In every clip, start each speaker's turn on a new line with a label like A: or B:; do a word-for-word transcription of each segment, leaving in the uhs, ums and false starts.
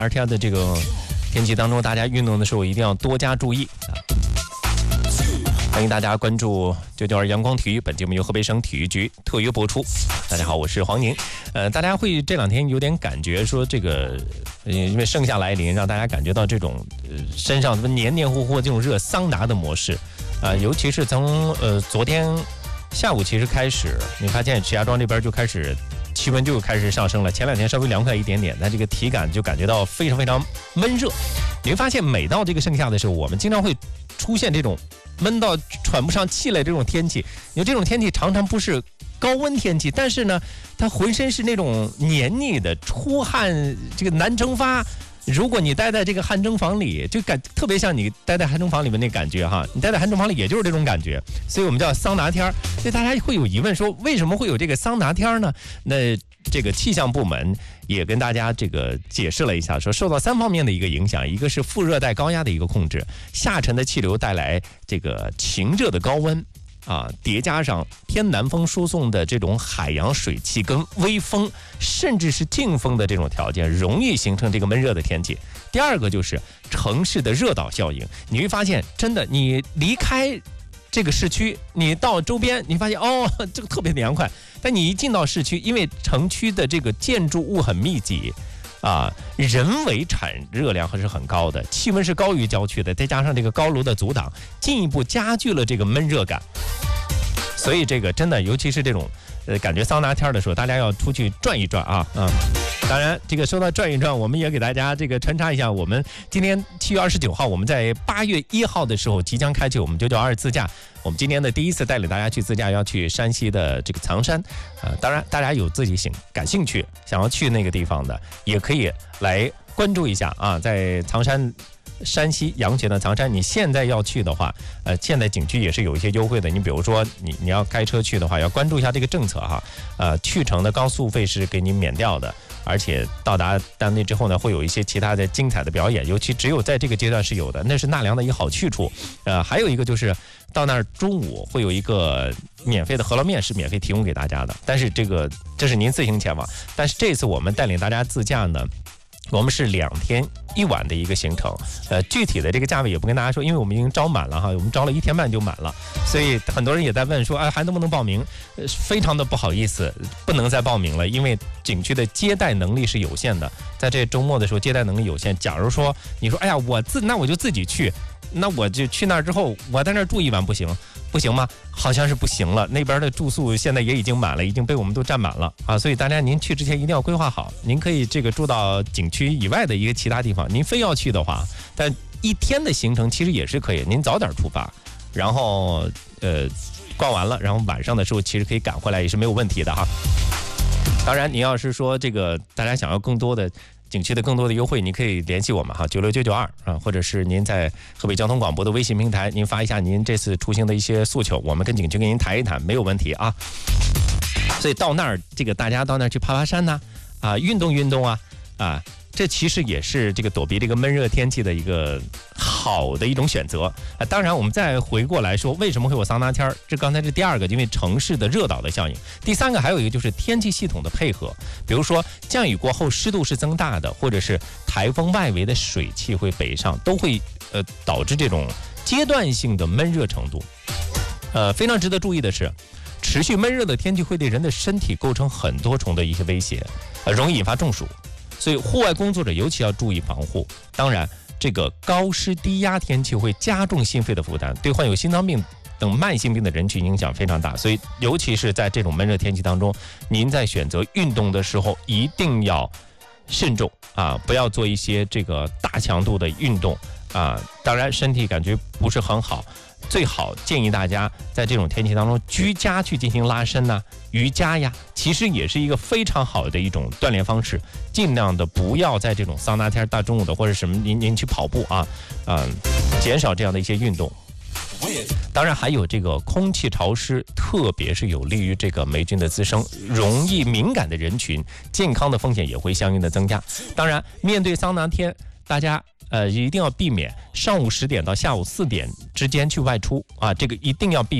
A: 二天的这个天气当中，大家运动的时候一定要多加注意啊！欢迎大家关注九九二阳光体育，本节目由河北省体育局特约播出。大家好，我是黄宁。呃，大家会这两天有点感觉说这个，呃，因为盛夏来临，让大家感觉到这种呃身上黏黏糊糊这种热桑拿的模式啊、呃，尤其是从呃昨天下午其实开始，你发现石家庄这边就开始气温就开始上升了。前两天稍微凉快一点点，但这个体感就感觉到非常非常闷热。你会发现，每到这个盛夏的时候，我们经常会出现这种闷到喘不上气来这种天气。因为这种天气常常不是高温天气，但是呢，它浑身是那种黏腻的，出汗这个难蒸发。如果你待在这个汗蒸房里，就感特别像你待在汗蒸房里面那感觉哈，你待在汗蒸房里也就是这种感觉，所以我们叫桑拿天儿。所以大家会有疑问说，为什么会有这个桑拿天呢？那这个气象部门也跟大家这个解释了一下，说受到三方面的一个影响，一个是副热带高压的一个控制，下沉的气流带来这个晴热的高温。啊，叠加上偏南风输送的这种海洋水汽跟微风，甚至是劲风的这种条件，容易形成这个闷热的天气。第二个就是城市的热岛效应，你会发现，真的，你离开这个市区，你到周边，你发现哦，这个特别凉快。但你一进到市区，因为城区的这个建筑物很密集。啊，人为产热量还是很高的，气温是高于郊区的，再加上这个高楼的阻挡，进一步加剧了这个闷热感。所以这个真的，尤其是这种呃感觉桑拿天的时候，大家要出去转一转啊，嗯。当然，这个说到转一转，我们也给大家这个穿插一下，我们今天七月二十九号，我们在八月一号的时候即将开启我们九九二自驾。我们今天的第一次带领大家去自驾，要去山西的这个藏山，呃，当然大家有自己兴感兴趣想要去那个地方的，也可以来关注一下啊，在藏山。山西阳泉的藏山，你现在要去的话，呃，现在景区也是有一些优惠的。你比如说，你你要开车去的话，要关注一下这个政策哈。呃，去程的高速费是给你免掉的，而且到达当地之后呢，会有一些其他的精彩的表演，尤其只有在这个阶段是有的，那是纳凉的一个好去处。呃，还有一个就是到那儿中午会有一个免费的饸饹面是免费提供给大家的，但是这个这是您自行前往。但是这次我们带领大家自驾呢。我们是两天一晚的一个行程，呃，具体的这个价位也不跟大家说，因为我们已经招满了哈，我们招了一天半就满了，所以很多人也在问说，哎，还能不能报名？呃，非常的不好意思，不能再报名了，因为景区的接待能力是有限的，在这周末的时候接待能力有限。假如说你说，哎呀，我自那我就自己去，那我就去那儿之后，我在那儿住一晚不行？不行吗？好像是不行了，那边的住宿现在也已经满了，已经被我们都占满了啊！所以大家您去之前一定要规划好，您可以这个住到景区以外的一个其他地方，您非要去的话，但一天的行程其实也是可以，您早点出发，然后呃逛完了，然后晚上的时候其实可以赶回来也是没有问题的哈。当然，你要是说这个大家想要更多的。景区的更多的优惠，你可以联系我们哈，九六九九二啊，或者是您在河北交通广播的微信平台，您发一下您这次出行的一些诉求，我们跟景区跟您谈一谈，没有问题啊。所以到那儿，这个大家到那儿去爬爬山呐、啊，啊，运动运动啊，啊，这其实也是这个躲避这个闷热天气的一个好的一种选择啊。当然，我们再回过来说，为什么会有桑拿天儿？这刚才是第二个，因为城市的热岛的效应。第三个还有一个就是天气系统的配合，比如说降雨过后湿度是增大的，或者是台风外围的水汽会北上，都会呃导致这种阶段性的闷热程度。呃，非常值得注意的是，持续闷热的天气会对人的身体构成很多重的一些威胁，呃，容易引发中暑。所以户外工作者尤其要注意防护。当然，这个高湿低压天气会加重心肺的负担，对患有心脏病等慢性病的人群影响非常大。所以，尤其是在这种闷热天气当中，您在选择运动的时候一定要慎重啊，不要做一些这个大强度的运动啊。当然，身体感觉不是很好，最好建议大家在这种天气当中居家去进行拉伸呐、啊、瑜伽呀，其实也是一个非常好的一种锻炼方式。尽量的不要在这种桑拿天大中午的或者什么您您去跑步啊，嗯、呃，减少这样的一些运动。当然还有这个空气潮湿，特别是有利于这个霉菌的滋生，容易敏感的人群，健康的风险也会相应的增加。当然，面对桑拿天，大家呃一定要避免上午十点到下午四点之间去外出啊，这个一定要避免。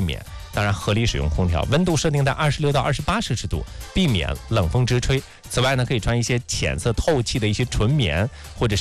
A: 当然合理使用空调，温度设定在二十六到二十八摄氏度，避免冷风直吹。此外呢，可以穿一些浅色透气的一些纯棉或者是